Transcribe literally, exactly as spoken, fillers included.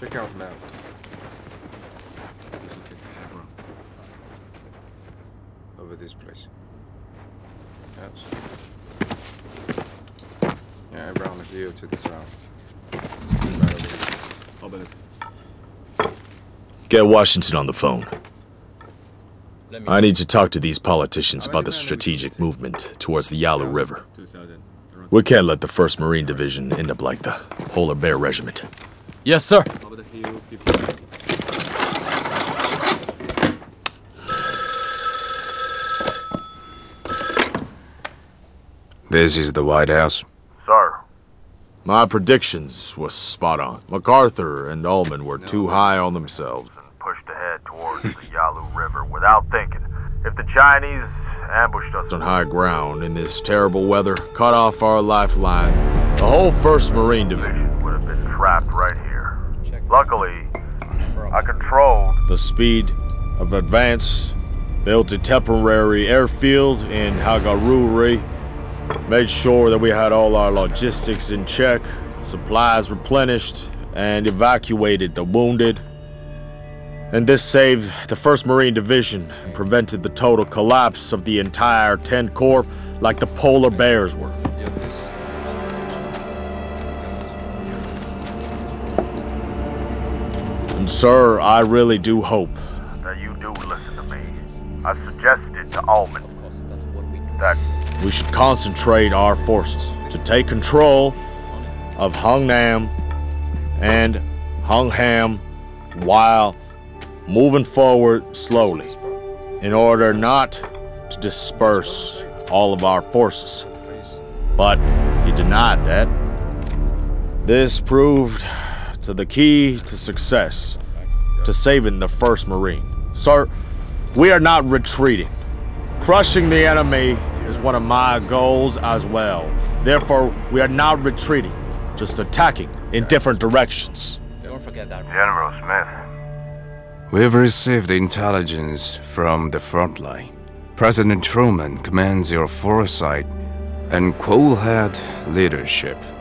Check out map. Over this place. Yes. Yeah, around the view to the south. Right over here. I'll bet it. Get Washington on the phone. I need to talk to these politicians about the strategic movement towards the Yalu River. We can't let the first Marine Division end up like the Polar Bear Regiment. Yes, sir. This is the White House. Sir. My predictions was spot on. MacArthur and Ullman were too high on themselves. And pushed ahead towards the Yalu River without thinking. If the Chinese ambushed us on high ground in this terrible weather, cut off our lifeline, the whole first Marine Division would have been trapped right here. Luckily, I controlled the speed of advance, built a temporary airfield in Hagaruri, made sure that we had all our logistics in check, supplies replenished, and evacuated the wounded. And this saved the first Marine Division and prevented the total collapse of the entire tenth Corps like the Polar Bears were. And sir, I really do hope that you do listen to me. I suggested to Ullman that we should concentrate our forces to take control of Hungnam and Hungham while moving forward slowly in order not to disperse all of our forces. But he denied that. This proved to the key to success, to saving the first Marine. Sir, we are not retreating. Crushing the enemy is one of my goals as well. Therefore, we are not retreating, just attacking in different directions. Don't forget that. General Smith. We've received intelligence from the front line. President Truman commands your foresight and cool-head leadership.